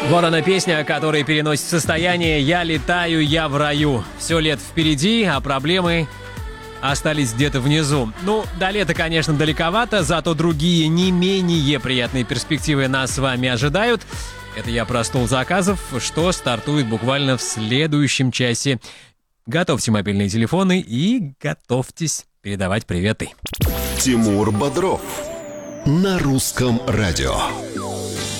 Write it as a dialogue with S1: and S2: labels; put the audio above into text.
S1: Вот она песня, которая переносит состояние «Я летаю, я в раю». Все лето впереди, а проблемы остались где-то внизу. Ну, до лета, конечно, далековато, зато другие не менее приятные перспективы нас с вами ожидают. Это я про стол заказов, что стартует буквально в следующем часе. Готовьте мобильные телефоны и готовьтесь передавать приветы.
S2: Тимур Бодров на Русском радио.